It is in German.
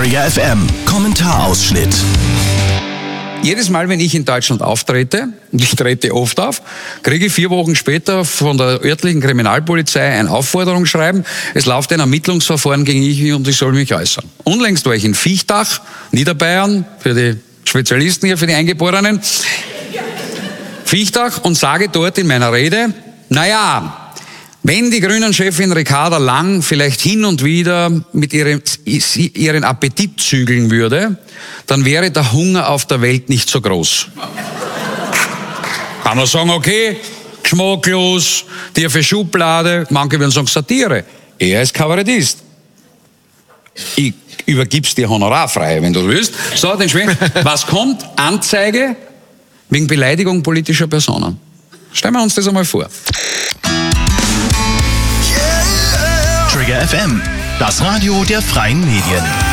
Trigger FM Kommentarausschnitt. Jedes Mal, wenn ich in Deutschland auftrete, und ich trete oft auf, kriege ich 4 Wochen später von der örtlichen Kriminalpolizei ein Aufforderungsschreiben. Es läuft ein Ermittlungsverfahren gegen mich und ich soll mich äußern. Unlängst war ich in Viechtach, Niederbayern, für die Spezialisten hier, für die Eingeborenen. Viechtach, und sage dort in meiner Rede, naja, wenn die Grünen-Chefin Ricarda Lang vielleicht hin und wieder mit ihren Appetit zügeln würde, dann wäre der Hunger auf der Welt nicht so groß. Kann man sagen, okay, geschmacklos, tiefe Schublade, manche würden sagen Satire. Er ist Kabarettist. Ich übergib's dir honorarfrei, wenn du willst. So, den Schwenk. Was kommt? Anzeige wegen Beleidigung politischer Personen. Stellen wir uns das einmal vor. Trigger FM, das Radio der freien Medien.